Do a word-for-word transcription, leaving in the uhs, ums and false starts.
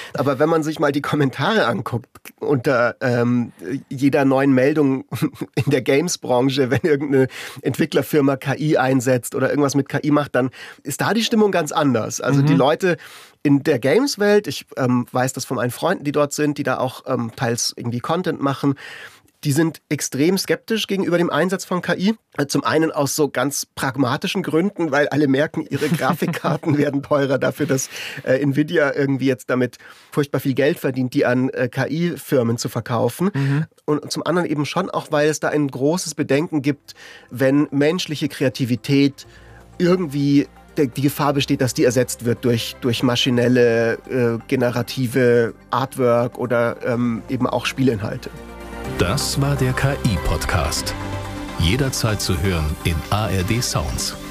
Aber wenn man sich mal die Kommentare anguckt unter ähm, jeder neuen Meldung in der Games-Branche, wenn irgendeine Entwicklerfirma K I einsetzt oder irgendwas mit K I macht, dann ist da die Stimmung ganz anders. Also mhm. die Leute in der Games-Welt, ich ähm, weiß das von meinen Freunden, die dort sind, die da auch ähm, teils irgendwie Content machen, die sind extrem skeptisch gegenüber dem Einsatz von K I. Zum einen aus so ganz pragmatischen Gründen, weil alle merken, ihre Grafikkarten werden teurer dafür, dass äh, Nvidia irgendwie jetzt damit furchtbar viel Geld verdient, die an äh, K I-Firmen zu verkaufen. Mhm. Und zum anderen eben schon auch, weil es da ein großes Bedenken gibt, wenn menschliche Kreativität irgendwie die Gefahr besteht, dass die ersetzt wird durch, durch maschinelle, äh, generative Artwork oder ähm, eben auch Spielinhalte. Das war der K I-Podcast. Jederzeit zu hören in A R D Sounds.